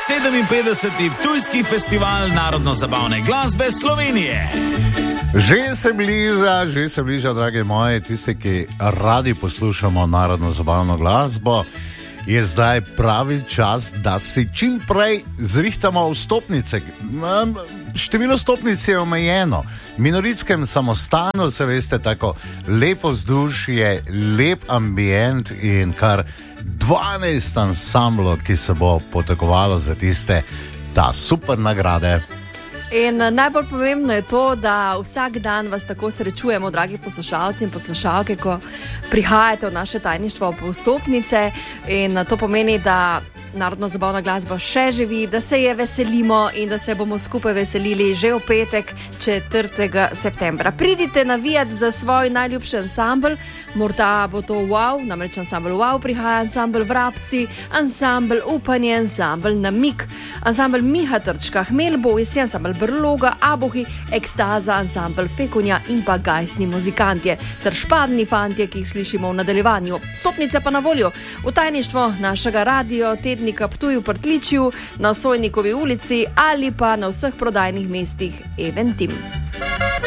57. Ptujski festival narodno-zabavne glasbe Slovenije. Že se bliža, dragi moji, tisti, ki radi poslušamo narodno-zabavno glasbo, je zdaj pravi čas, da si čim prej zrihtamo vstopnice. Število stopnic je omejeno. V Minoritskem samostanu se veste, tako lepo vzdušje, lep ambient in kar 12 ansamblov, ki se bo potegovalo za tiste ta super nagrade. In najbolj pomembno je to, da vsak dan vas tako srečujemo, dragi poslušalci in poslušalke, ko prihajate v naše tajništvo po vstopnice, in to pomeni, da narodno-zabavna glasba še živi, da se je veselimo in da se bomo skupaj veselili že v petek 4. septembra. Pridite navijati za svoj najljubši ansambl, morda bo to Wow, namreč ansambl Wow prihaja, ansambl Vrabci, ansambl Upanje, ansambl Namik, ansambl Miha Trčka, Hmelbojsi, ansambl Brloga, Abuhi, Ekstaza, ansambl Fekunja in pa Gajsni muzikantje ter špadni fantje, ki jih slišimo v nadaljevanju. Stopnice pa na voljo v tajništvo našega radio tednika Ptuj v Prtličju, na Sojnikovi ulici ali pa na vseh prodajnih mestih Eventim.